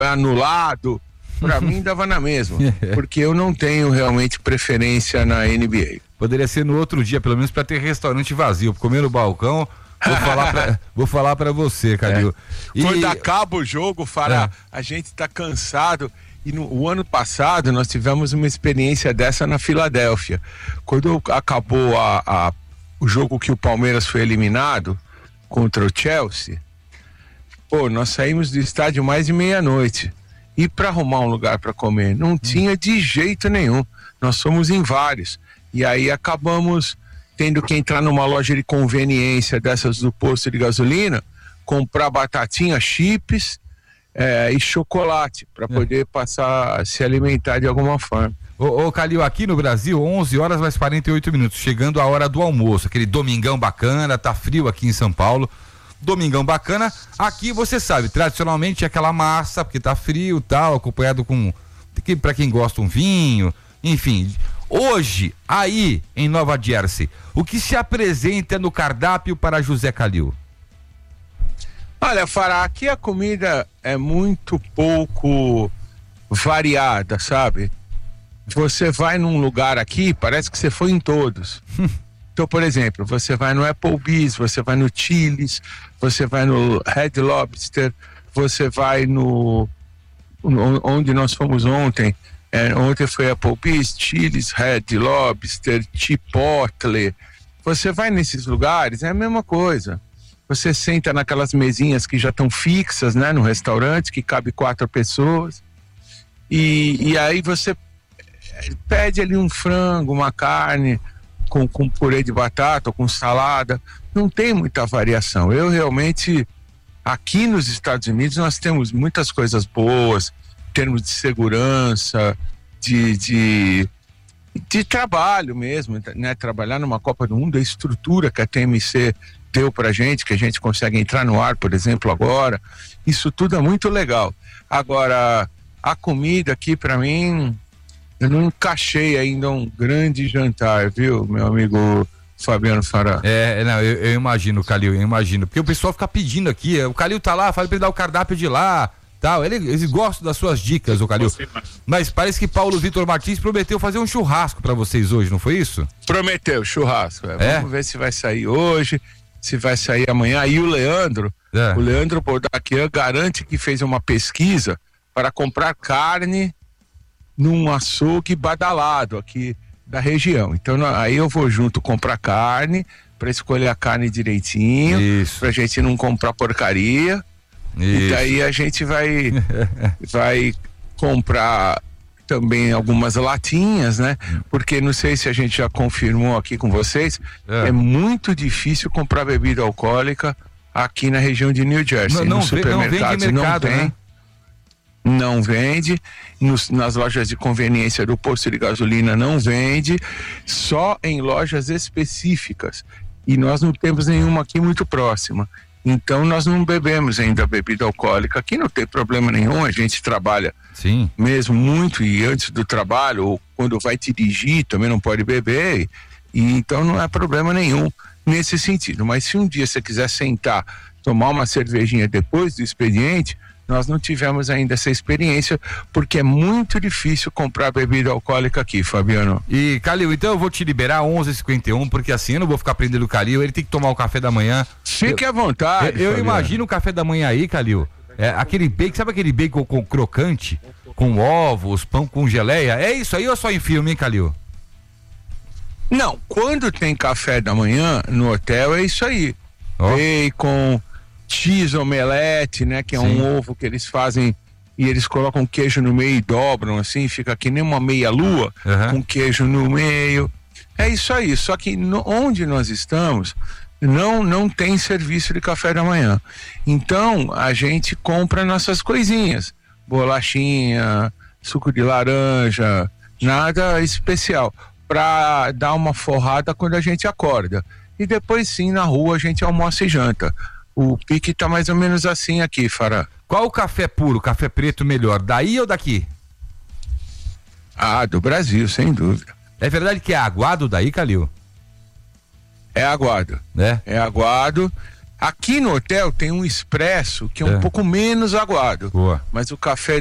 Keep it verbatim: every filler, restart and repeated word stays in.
anulado, pra mim dava na mesma, porque eu não tenho realmente preferência na N B A. Poderia ser no outro dia, pelo menos, pra ter restaurante vazio, comer no balcão. Vou falar pra, vou falar pra você, Calil. É. E... Quando acaba o jogo, Fará, é. a gente tá cansado. E no o ano passado nós tivemos uma experiência dessa na Filadélfia. Quando acabou a, a, o jogo que o Palmeiras foi eliminado contra o Chelsea, pô, nós saímos do estádio mais de meia-noite. E para arrumar um lugar para comer, não hum. tinha de jeito nenhum. Nós fomos em vários. E aí acabamos tendo que entrar numa loja de conveniência dessas do posto de gasolina, comprar batatinha, chips é, e chocolate para poder é. passar, se alimentar de alguma forma. Ô, ô Calil, aqui no Brasil, onze horas mais quarenta e oito minutos, chegando a hora do almoço, aquele domingão bacana, tá frio aqui em São Paulo, domingão bacana, aqui você sabe, tradicionalmente é aquela massa, porque tá frio e tal, acompanhado com, para quem gosta, um vinho, enfim. Hoje, aí em Nova Jersey, o que se apresenta no cardápio para José Calil? Olha, Fará, aqui a comida é muito pouco variada, sabe? Você vai num lugar aqui, parece que você foi em todos. Então, por exemplo, você vai no Applebee's, você vai no Chili's, você vai no Red Lobster, você vai no... onde nós fomos ontem. É, ontem foi Applebee's, Chili's, Red Lobster, Chipotle. Você vai nesses lugares, é a mesma coisa. Você senta naquelas mesinhas que já estão fixas, né, no restaurante, que cabe quatro pessoas. E, e aí você pede ali um frango, uma carne com, com purê de batata ou com salada. Não tem muita variação. Eu realmente, aqui nos Estados Unidos, nós temos muitas coisas boas, em termos de segurança, de, de, de trabalho mesmo, né? Trabalhar numa Copa do Mundo, a estrutura que a T M C deu pra gente, que a gente consegue entrar no ar, por exemplo, agora, isso tudo é muito legal. Agora, a comida aqui pra mim, eu não encaixei ainda um grande jantar, viu, meu amigo Fabiano Fará? É, não, eu, eu imagino, Calil, eu imagino, porque o pessoal fica pedindo aqui, o Calil tá lá, fala pra ele dar o cardápio de lá, tal, ele, eles gostam das suas dicas, o Calil, mas parece que Paulo Vitor Martins prometeu fazer um churrasco pra vocês hoje, não foi isso? Prometeu, churrasco, é. É? Vamos ver se vai sair hoje, se vai sair amanhã. E o Leandro, é. o Leandro Bodaquian garante que fez uma pesquisa para comprar carne num açougue badalado aqui da região. Então aí eu vou junto comprar carne, para escolher a carne direitinho, Isso. pra gente não comprar porcaria. Isso. E daí a gente vai vai comprar também algumas latinhas, né? Porque não sei se a gente já confirmou aqui com vocês, é, é muito difícil comprar bebida alcoólica aqui na região de New Jersey. Não, não, nos supermercados não, mercado, não tem. Né? Não vende, nos, nas lojas de conveniência do posto de gasolina não vende, só em lojas específicas. E nós não temos nenhuma aqui muito próxima. Então nós não bebemos ainda bebida alcoólica. Aqui não tem problema nenhum, a gente trabalha Sim. mesmo muito, e antes do trabalho, ou quando vai dirigir, também não pode beber, e então não é problema nenhum nesse sentido. Mas se um dia você quiser sentar, tomar uma cervejinha depois do expediente, nós não tivemos ainda essa experiência, porque é muito difícil comprar bebida alcoólica aqui, Fabiano. E, Calil, então eu vou te liberar onze e cinquenta e um, porque assim eu não vou ficar prendendo o Calil, ele tem que tomar o café da manhã. Fique eu, à vontade, Eu, eu imagino o café da manhã aí, Calil, é, aquele bacon, sabe aquele bacon com crocante, com ovos, pão com geleia? É isso aí ou só em filme, hein, Calil? Não, quando tem café da manhã no hotel é isso aí. Oh. Bacon, cheese omelete, né? Que é Sim. um ovo que eles fazem e eles colocam queijo no meio e dobram assim, fica que nem uma meia lua, uhum. com queijo no meio. É isso aí, só que no, onde nós estamos não, não tem serviço de café da manhã. Então a gente compra nossas coisinhas, bolachinha, suco de laranja, nada especial, para dar uma forrada quando a gente acorda. E depois sim, na rua a gente almoça e janta. O pique tá mais ou menos assim aqui, Fará. Qual o café puro, café preto melhor, daí ou daqui? Ah, do Brasil, sem dúvida. É verdade que é aguado daí, Calil? É aguado. É? É aguado. Aqui no hotel tem um expresso que é um É. pouco menos aguado. Boa. Mas o café